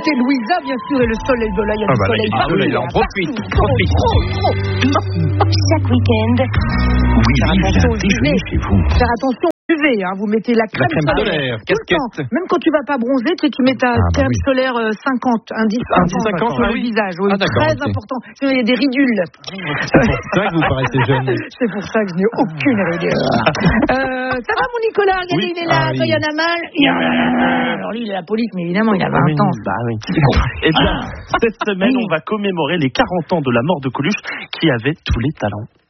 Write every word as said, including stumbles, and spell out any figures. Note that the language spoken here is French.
côté Louisa, bien sûr, et le soleil de là, il y a Ah du bah là, soleil. il y a du soleil, là, on profite. profite. Trop, trop, trop. Chaque week-end, Oui, Faire oui, attention vous aux avez U V. chez vous. Faire attention aux U V, hein. Vous mettez la crème, crème solaire, tout le temps. casquette. Même quand tu vas pas bronzer, tu, sais, tu mets ta Ah, bah crème oui. solaire euh, cinquante, indice Indice cinquante, cinquante, sur ah le oui. visage. Oui, Ah, d'accord, très ok. important. Sinon, il y a des ridules. C'est pour ça que vous paraissez jeune. C'est pour ça que je n'ai aucune rigueur. Euh, ça va, mon Nicolas? Regardez, Oui. il est là. Ah, Quand il y en a mal, il y en a mal. Alors lui, il est la police, mais évidemment, il a vingt ans. Bah oui. Eh bien, cette semaine, on va commémorer les quarante ans de la mort de Coluche, qui avait tous les talents.